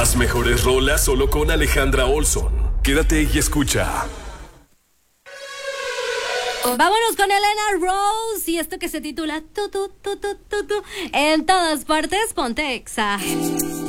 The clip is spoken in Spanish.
Las mejores rolas solo con Alejandra Olson. Quédate y escucha. Vámonos con Elena Rose y esto que se titula Tu, tu, tu, tu, tu, tu. En todas partes, ponte Exa.